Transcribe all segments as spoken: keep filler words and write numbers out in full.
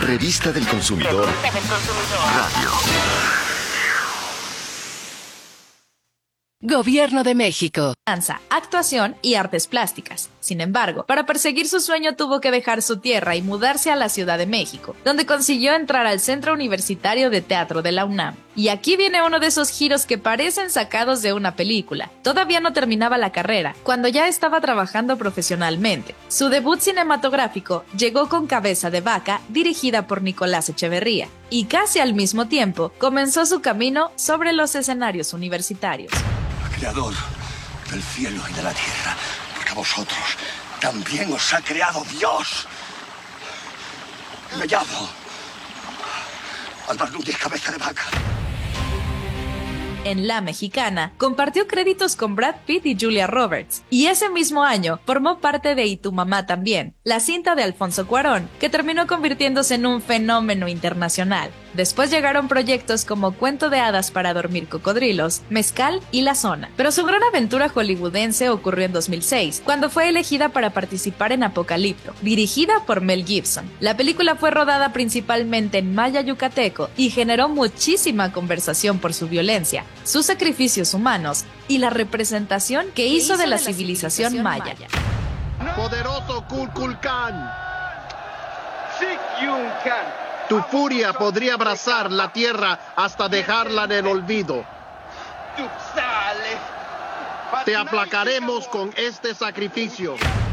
revista del consumidor Radio. Gobierno de México. Danza, actuación y artes plásticas. Sin embargo, para perseguir su sueño tuvo que dejar su tierra y mudarse a la Ciudad de México, donde consiguió entrar al Centro Universitario de Teatro de la UNAM. Y aquí viene uno de esos giros que parecen sacados de una película. Todavía no terminaba la carrera, cuando ya estaba trabajando profesionalmente. Su debut cinematográfico llegó con Cabeza de Vaca, dirigida por Nicolás Echeverría, y casi al mismo tiempo comenzó su camino sobre los escenarios universitarios. Creador del cielo y de la tierra, porque a vosotros también os ha creado Dios. Me llamo Álvaro Núñez Cabeza de Vaca. En La Mexicana, compartió créditos con Brad Pitt y Julia Roberts, y ese mismo año formó parte de Y tu mamá también, la cinta de Alfonso Cuarón, que terminó convirtiéndose en un fenómeno internacional. Después llegaron proyectos como Cuento de hadas para dormir cocodrilos, Mezcal y La Zona. Pero su gran aventura hollywoodense ocurrió en dos mil seis, cuando fue elegida para participar en Apocalipto, dirigida por Mel Gibson. La película fue rodada principalmente en maya yucateco y generó muchísima conversación por su violencia, sus sacrificios humanos y la representación que hizo de la civilización maya. Poderoso Kukulkan. Tu furia podría abrazar la tierra hasta dejarla en el olvido. Te aplacaremos con este sacrificio.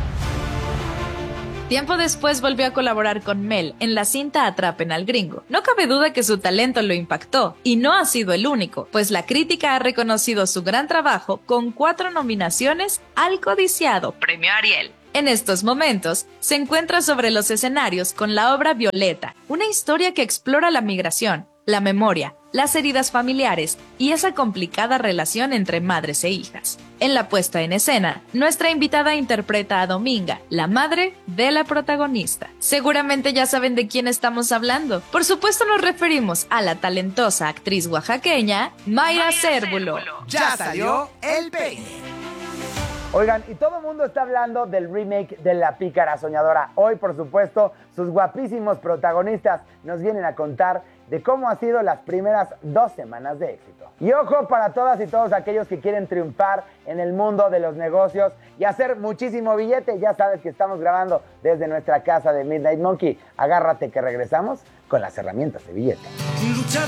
Tiempo después volvió a colaborar con Mel en la cinta Atrapen al Gringo. No cabe duda que su talento lo impactó, y no ha sido el único, pues la crítica ha reconocido su gran trabajo con cuatro nominaciones al codiciado Premio Ariel. En estos momentos, se encuentra sobre los escenarios con la obra Violeta, una historia que explora la migración, la memoria, las heridas familiares y esa complicada relación entre madres e hijas. En la puesta en escena, nuestra invitada interpreta a Dominga, la madre de la protagonista. Seguramente ya saben de quién estamos hablando. Por supuesto nos referimos a la talentosa actriz oaxaqueña, Mayra Cérvulo. Ya salió el peine. Oigan, y todo el mundo está hablando del remake de La Pícara Soñadora. Hoy, por supuesto, sus guapísimos protagonistas nos vienen a contar de cómo han sido las primeras dos semanas de éxito. Y ojo para todas y todos aquellos que quieren triunfar en el mundo de los negocios y hacer muchísimo billete. Ya sabes que estamos grabando desde nuestra casa de Midnight Monkey. Agárrate que regresamos con las herramientas de billete.